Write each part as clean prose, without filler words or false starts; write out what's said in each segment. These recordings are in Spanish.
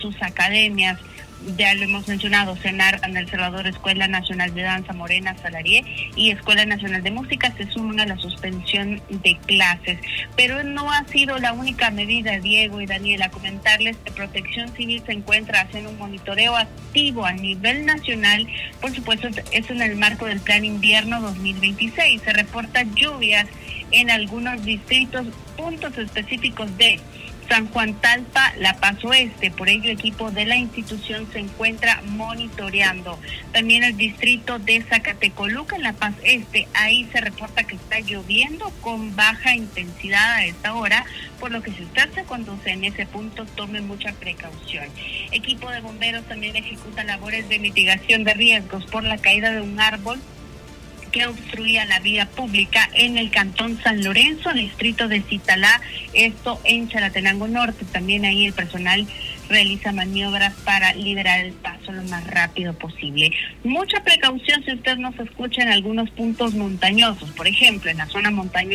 sus academias. Ya lo hemos mencionado, CENAR en El Salvador, Escuela Nacional de Danza Morena Salarié y Escuela Nacional de Música se suman a la suspensión de clases. Pero no ha sido la única medida, Diego y Daniela. Comentarles que Protección Civil se encuentra haciendo un monitoreo activo a nivel nacional. Por supuesto, es en el marco del Plan Invierno 2026. Se reportan lluvias en algunos distritos, puntos específicos de San Juan Talpa, La Paz Oeste. Por ello, equipo de la institución se encuentra monitoreando. También el distrito de Zacatecoluca, en La Paz Este. Ahí se reporta que está lloviendo con baja intensidad a esta hora, por lo que si usted se conduce en ese punto, tome mucha precaución. Equipo de bomberos también ejecuta labores de mitigación de riesgos por la caída de un árbol que obstruía la vía pública en el cantón San Lorenzo, distrito de Citalá, esto en Chalatenango Norte. También ahí el personal realiza maniobras para liberar el paso lo más rápido posible. Mucha precaución si usted nos escucha en algunos puntos montañosos, por ejemplo, en la zona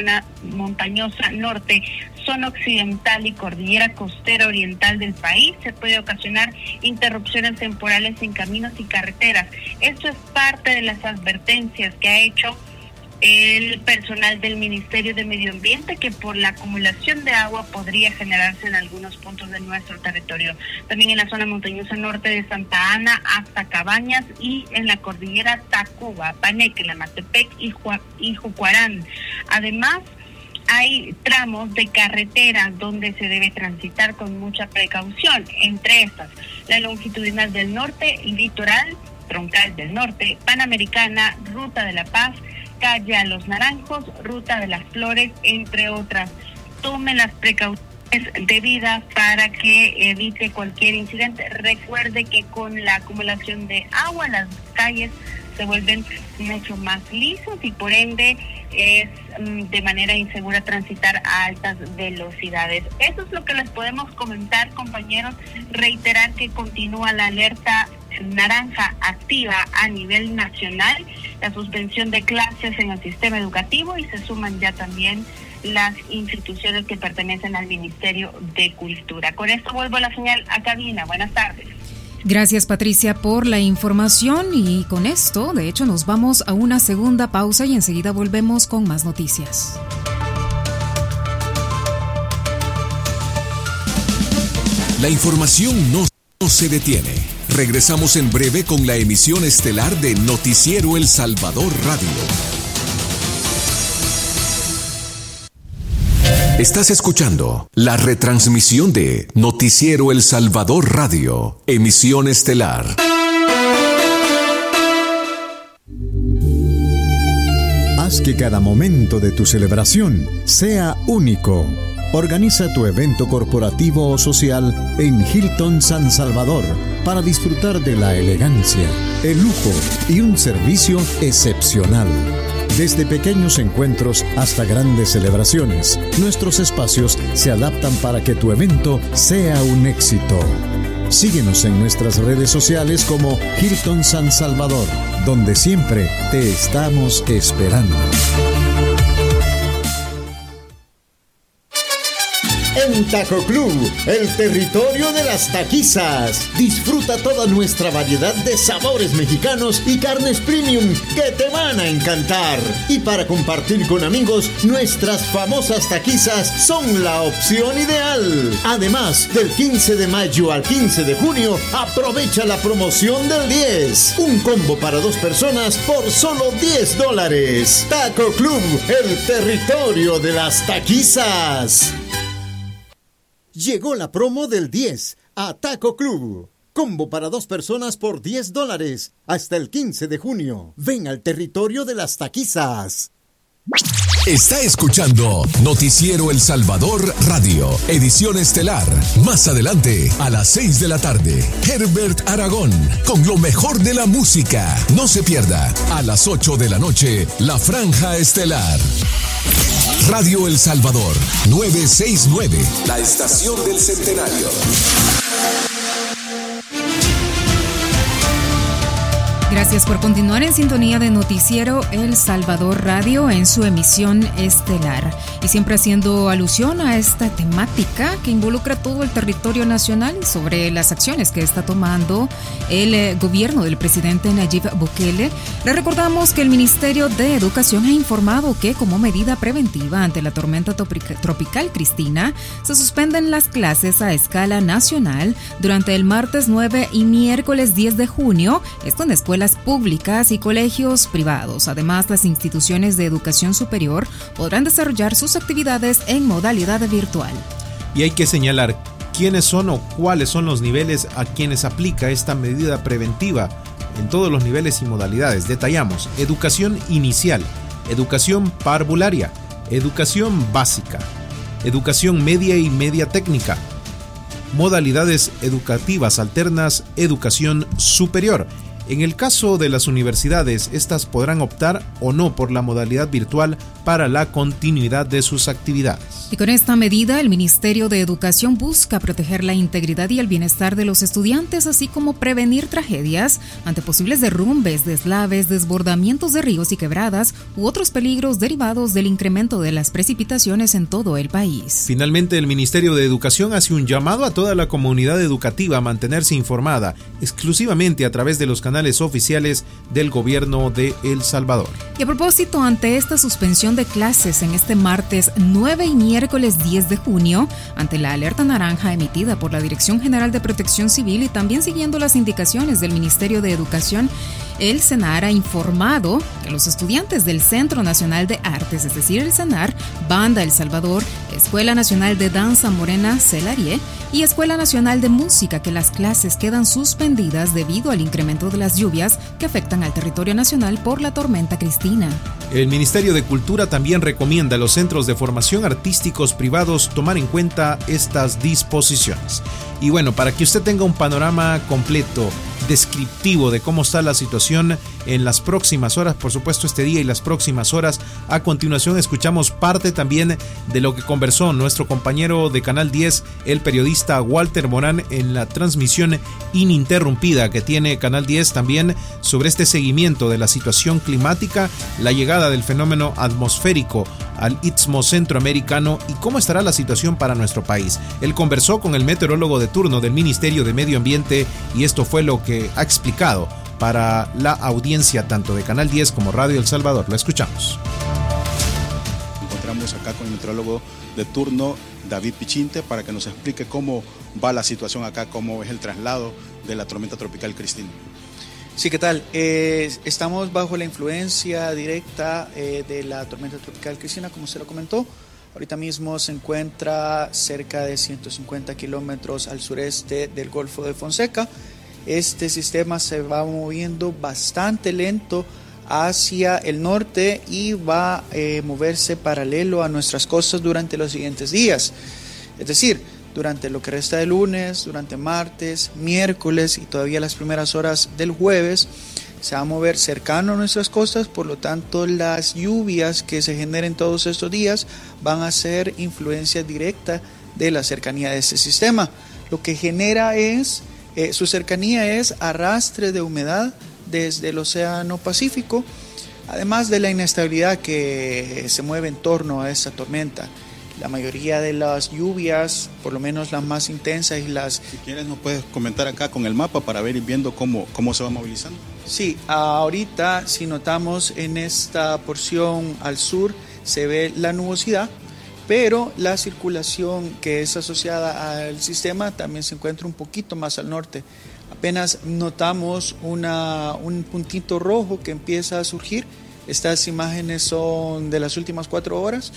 montañosa norte, zona occidental y cordillera costera oriental del país, se puede ocasionar interrupciones temporales en caminos y carreteras. Esto es parte de las advertencias que ha hecho el personal del Ministerio de Medio Ambiente, que por la acumulación de agua podría generarse en algunos puntos de nuestro territorio. También en la zona montañosa norte de Santa Ana hasta Cabañas y en la cordillera Tacuba, Paneque, Matepec y Jucuarán. Además, hay tramos de carretera donde se debe transitar con mucha precaución, entre estas, la longitudinal del norte, litoral, troncal del norte, panamericana, ruta de La Paz, calle a Los Naranjos, ruta de las Flores, entre otras. Tome las precauciones debidas para que evite cualquier incidente. Recuerde que con la acumulación de agua las calles se vuelven mucho más lisos y por ende es de manera insegura transitar a altas velocidades. Eso es lo que les podemos comentar, compañeros. Reiterar que continúa la alerta naranja activa a nivel nacional, la suspensión de clases en el sistema educativo, y se suman ya también las instituciones que pertenecen al Ministerio de Cultura. Con esto vuelvo a la señal a cabina. Buenas tardes. Gracias, Patricia, por la información, y con esto, de hecho, nos vamos a una segunda pausa y enseguida volvemos con más noticias. La información no se detiene. Regresamos en breve con la emisión estelar de Noticiero El Salvador Radio. Estás escuchando la retransmisión de Noticiero El Salvador Radio, emisión estelar. Haz que cada momento de tu celebración sea único. Organiza tu evento corporativo o social en Hilton San Salvador para disfrutar de la elegancia, el lujo y un servicio excepcional. Desde pequeños encuentros hasta grandes celebraciones, nuestros espacios se adaptan para que tu evento sea un éxito. Síguenos en nuestras redes sociales como Hilton San Salvador, donde siempre te estamos esperando. En Taco Club, el territorio de las taquizas. Disfruta toda nuestra variedad de sabores mexicanos y carnes premium que te van a encantar. Y para compartir con amigos, nuestras famosas taquizas son la opción ideal. Además, del 15 de mayo al 15 de junio, aprovecha la promoción del 10. Un combo para 2 personas por solo $10. Taco Club, el territorio de las taquizas. Llegó la promo del 10 a Taco Club. Combo para 2 personas por $10 hasta el 15 de junio. Ven al territorio de las taquizas. Está escuchando Noticiero El Salvador Radio, edición estelar. Más adelante, a las 6 de la tarde, Herbert Aragón, con lo mejor de la música. No se pierda, a las 8 de la noche, la franja estelar. Radio El Salvador, 969, la estación del centenario. Gracias por continuar en sintonía de Noticiero El Salvador Radio en su emisión estelar. Y siempre haciendo alusión a esta temática que involucra todo el territorio nacional sobre las acciones que está tomando el gobierno del presidente Nayib Bukele. Le recordamos que el Ministerio de Educación ha informado que como medida preventiva ante la tormenta tropical Cristina, se suspenden las clases a escala nacional durante el martes 9 y miércoles 10 de junio, esto en escuelas públicas y colegios privados. Además, las instituciones de educación superior podrán desarrollar sus actividades en modalidad virtual. Y hay que señalar quiénes son o cuáles son los niveles a quienes aplica esta medida preventiva en todos los niveles y modalidades. Detallamos: educación inicial, educación parvularia, educación básica, educación media y media técnica, modalidades educativas alternas, educación superior. En el caso de las universidades, estas podrán optar o no por la modalidad virtual para la continuidad de sus actividades. Y con esta medida, el Ministerio de Educación busca proteger la integridad y el bienestar de los estudiantes, así como prevenir tragedias ante posibles derrumbes, deslaves, desbordamientos de ríos y quebradas u otros peligros derivados del incremento de las precipitaciones en todo el país. Finalmente, el Ministerio de Educación hace un llamado a toda la comunidad educativa a mantenerse informada exclusivamente a través de los canales oficiales del gobierno de El Salvador. Y a propósito, ante esta suspensión de clases en este martes 9 y miércoles 10 de junio, ante la alerta naranja emitida por la Dirección General de Protección Civil y también siguiendo las indicaciones del Ministerio de Educación, el CENAR ha informado que los estudiantes del Centro Nacional de Artes, es decir, el CENAR, Banda El Salvador, Escuela Nacional de Danza Morena Celarie y Escuela Nacional de Música, que las clases quedan suspendidas debido al incremento de las lluvias que afectan al territorio nacional por la tormenta Cristina. El Ministerio de Cultura también recomienda a los centros de formación artísticos privados tomar en cuenta estas disposiciones. Y bueno, para que usted tenga un panorama completo, descriptivo de cómo está la situación en las próximas horas, por supuesto este día y las próximas horas, a continuación escuchamos parte también de lo que conversó nuestro compañero de Canal 10, el periodista Walter Morán, en la transmisión ininterrumpida que tiene Canal 10 también sobre este seguimiento de la situación climática, la llegada del fenómeno atmosférico al Istmo Centroamericano y cómo estará la situación para nuestro país. Él conversó con el meteorólogo de turno del Ministerio de Medio Ambiente y esto fue lo que ha explicado para la audiencia tanto de Canal 10 como Radio El Salvador. Lo escuchamos. Encontramos acá con el meteorólogo de turno, David Pichinte, para que nos explique cómo va la situación acá, cómo es el traslado de la tormenta tropical Cristina. Sí, ¿qué tal? Estamos bajo la influencia directa de la tormenta tropical Cristina, como usted lo comentó. Ahorita mismo se encuentra cerca de 150 kilómetros al sureste del Golfo de Fonseca. Este sistema se va moviendo bastante lento hacia el norte y va a moverse paralelo a nuestras costas durante los siguientes días. Es decir, durante lo que resta de lunes, durante martes, miércoles y todavía las primeras horas del jueves, se va a mover cercano a nuestras costas, por lo tanto las lluvias que se generen todos estos días van a ser influencia directa de la cercanía de este sistema. Lo que genera es, su cercanía es arrastre de humedad desde el Océano Pacífico, además de la inestabilidad que se mueve en torno a esta tormenta. La mayoría de las lluvias, por lo menos las más intensas y las... Si quieres nos puedes comentar acá con el mapa para ver y viendo cómo se va movilizando. Sí, ahorita si notamos en esta porción al sur se ve la nubosidad, pero la circulación que es asociada al sistema también se encuentra un poquito más al norte. Apenas notamos un puntito rojo que empieza a surgir. Estas imágenes son de las últimas 4 horas.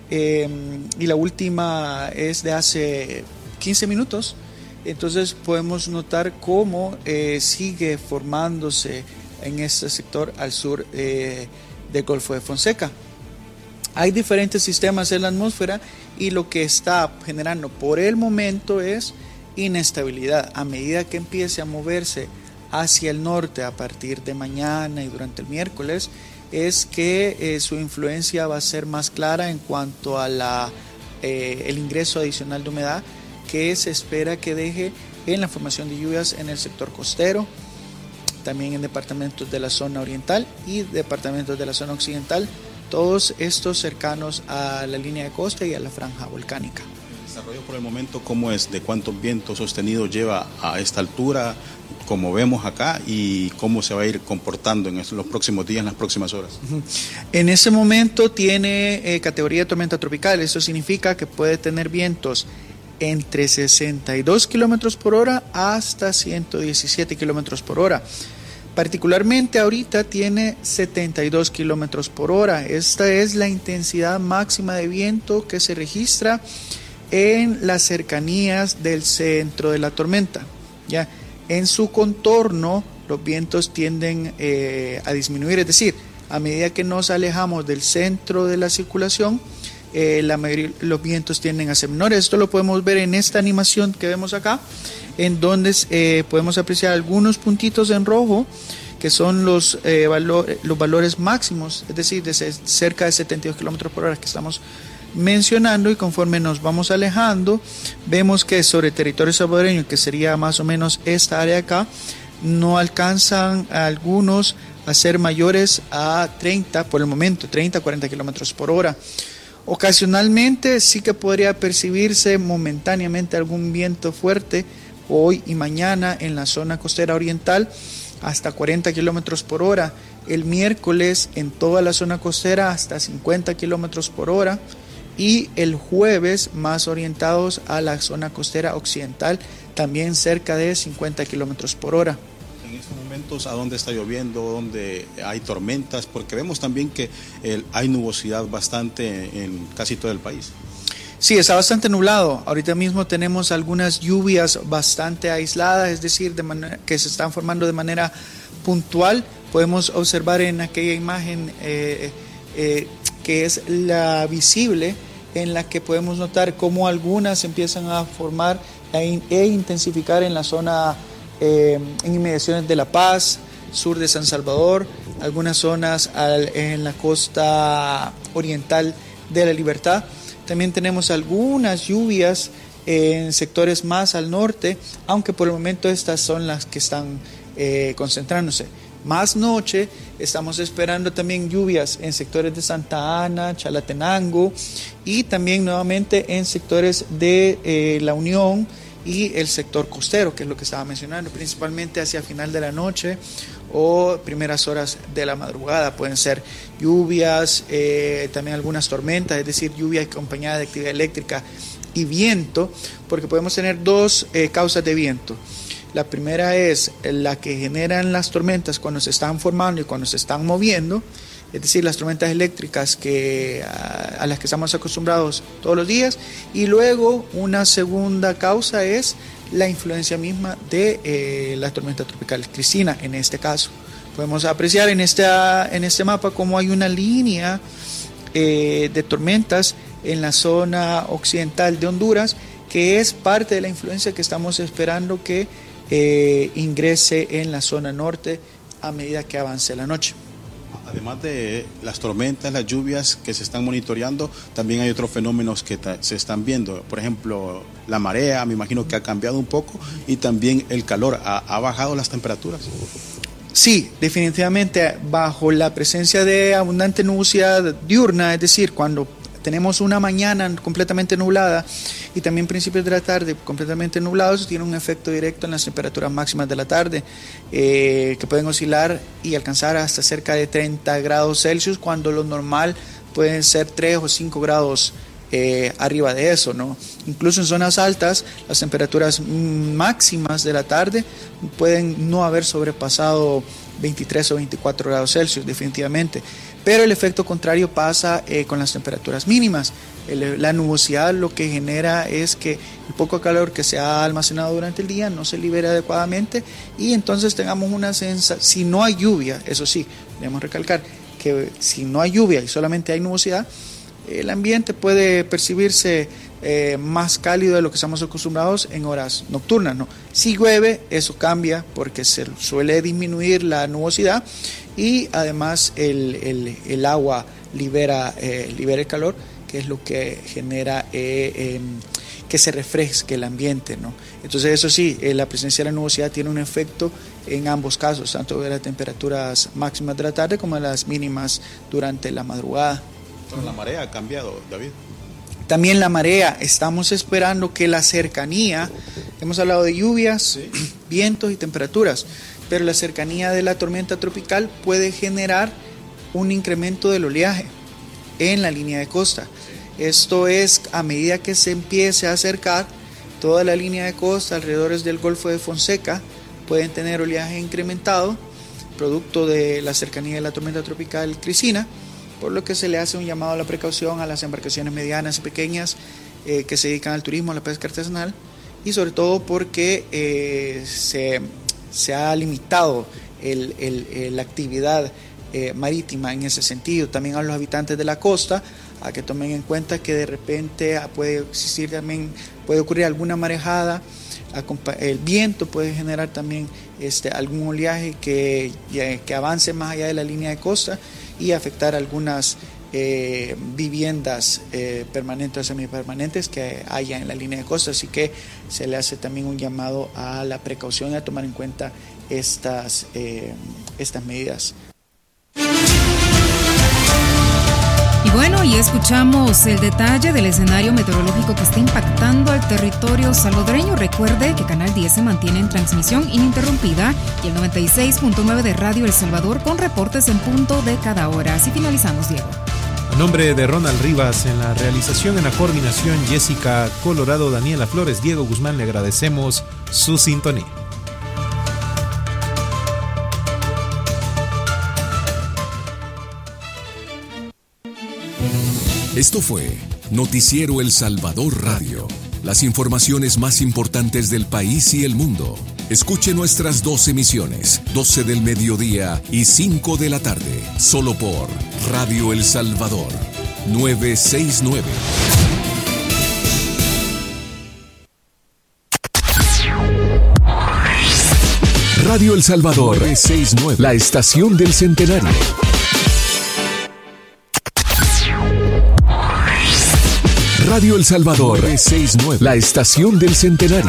Y la última es de hace 15 minutos, entonces podemos notar cómo sigue formándose en este sector al sur del Golfo de Fonseca. Hay diferentes sistemas en la atmósfera y lo que está generando por el momento es inestabilidad. A medida que empiece a moverse hacia el norte a partir de mañana y durante el miércoles, es que su influencia va a ser más clara en cuanto a el ingreso adicional de humedad que se espera que deje en la formación de lluvias en el sector costero, también en departamentos de la zona oriental y departamentos de la zona occidental, todos estos cercanos a la línea de costa y a la franja volcánica. ¿El desarrollo por el momento cómo es? ¿De cuántos vientos sostenidos lleva a esta altura, como vemos acá, y cómo se va a ir comportando en los próximos días, en las próximas horas? En ese momento tiene categoría de tormenta tropical. Eso significa que puede tener vientos entre 62 kilómetros por hora hasta 117 kilómetros por hora. Particularmente ahorita tiene 72 kilómetros por hora. Esta es la intensidad máxima de viento que se registra en las cercanías del centro de la tormenta. ¿Ya? En su contorno los vientos tienden a disminuir, es decir, a medida que nos alejamos del centro de la circulación, los vientos tienden a ser menores. Esto lo podemos ver en esta animación que vemos acá, en donde podemos apreciar algunos puntitos en rojo, que son los valores máximos, es decir, de cerca de 72 kilómetros por hora que estamos mencionando, y conforme nos vamos alejando, vemos que sobre territorio salvadoreño, que sería más o menos esta área acá, no alcanzan algunos a ser mayores a 30, por el momento, 30-40 kilómetros por hora. Ocasionalmente sí que podría percibirse momentáneamente algún viento fuerte hoy y mañana en la zona costera oriental, hasta 40 kilómetros por hora. El miércoles en toda la zona costera hasta 50 kilómetros por hora. Y el jueves más orientados a la zona costera occidental, también cerca de 50 kilómetros por hora. En estos momentos, ¿a dónde está lloviendo? ¿Dónde hay tormentas? Porque vemos también que hay nubosidad bastante en casi todo el país. Sí, está bastante nublado. Ahorita mismo tenemos algunas lluvias bastante aisladas, es decir, que se están formando de manera puntual. Podemos observar en aquella imagen que es la visible, en la que podemos notar cómo algunas empiezan a formar e intensificar en la zona, en inmediaciones de La Paz, sur de San Salvador, algunas zonas en la costa oriental de La Libertad. También tenemos algunas lluvias en sectores más al norte, aunque por el momento estas son las que están concentrándose. Más noche estamos esperando también lluvias en sectores de Santa Ana, Chalatenango, y también nuevamente en sectores de La Unión y el sector costero, que es lo que estaba mencionando, principalmente hacia final de la noche o primeras horas de la madrugada. Pueden ser lluvias, también algunas tormentas, es decir, lluvia acompañada de actividad eléctrica y viento, porque podemos tener dos causas de viento. La primera es la que generan las tormentas cuando se están formando y cuando se están moviendo, es decir, las tormentas eléctricas a las que estamos acostumbrados todos los días. Y luego una segunda causa es la influencia misma de la tormenta tropical Cristina. En este caso podemos apreciar en este mapa cómo hay una línea de tormentas en la zona occidental de Honduras, que es parte de la influencia que estamos esperando que ingrese en la zona norte a medida que avance la noche. Además de las tormentas, las lluvias que se están monitoreando, también hay otros fenómenos que se están viendo. Por ejemplo, la marea, me imagino que ha cambiado un poco, y también el calor. ¿Ha bajado las temperaturas? Sí, definitivamente, bajo la presencia de abundante nubosidad diurna, es decir, cuando tenemos una mañana completamente nublada y también principios de la tarde completamente nublados, tiene un efecto directo en las temperaturas máximas de la tarde, que pueden oscilar y alcanzar hasta cerca de 30 grados Celsius, cuando lo normal pueden ser 3 o 5 grados arriba de eso, ¿no? Incluso en zonas altas, las temperaturas máximas de la tarde pueden no haber sobrepasado 23 o 24 grados Celsius, definitivamente. Pero el efecto contrario pasa con las temperaturas mínimas. La nubosidad lo que genera es que el poco calor que se ha almacenado durante el día no se libera adecuadamente, y entonces tengamos una sensación, si no hay lluvia, eso sí, debemos recalcar que si no hay lluvia y solamente hay nubosidad, el ambiente puede percibirse más cálido de lo que estamos acostumbrados en horas nocturnas, ¿no? Si llueve, eso cambia porque se suele disminuir la nubosidad, y además el agua libera el calor, que es lo que genera que se refresque el ambiente, ¿no? Entonces eso sí, la presencia de la nubosidad tiene un efecto en ambos casos, tanto de las temperaturas máximas de la tarde como de las mínimas durante la madrugada. Pero la marea ha cambiado, David. También la marea, estamos esperando que la cercanía, hemos hablado de lluvias, sí, vientos y temperaturas, pero la cercanía de la tormenta tropical puede generar un incremento del oleaje en la línea de costa. Esto es, a medida que se empiece a acercar toda la línea de costa alrededor del Golfo de Fonseca, pueden tener oleaje incrementado, producto de la cercanía de la tormenta tropical Crisina, por lo que se le hace un llamado a la precaución a las embarcaciones medianas y pequeñas que se dedican al turismo, a la pesca artesanal, y sobre todo porque se ha limitado la actividad marítima en ese sentido. También a los habitantes de la costa a que tomen en cuenta que de repente puede ocurrir alguna marejada, el viento puede generar también algún oleaje que avance más allá de la línea de costa y afectar algunas viviendas permanentes o semipermanentes que haya en la línea de costa. Así que se le hace también un llamado a la precaución y a tomar en cuenta estas medidas. Y bueno, y escuchamos el detalle del escenario meteorológico que está impactando al territorio salvadoreño. Recuerde que Canal 10 se mantiene en transmisión ininterrumpida y el 96.9 de Radio El Salvador con reportes en punto de cada hora. Así finalizamos, Diego. A nombre de Ronald Rivas en la realización, en la coordinación, Jessica Colorado, Daniela Flores, Diego Guzmán, le agradecemos su sintonía. Esto fue Noticiero El Salvador Radio. Las informaciones más importantes del país y el mundo. Escuche nuestras 2 emisiones, 12 del mediodía y 5 de la tarde, solo por Radio El Salvador, 969. Radio El Salvador, 969, la estación del centenario. Radio El Salvador, 969, la estación del centenario.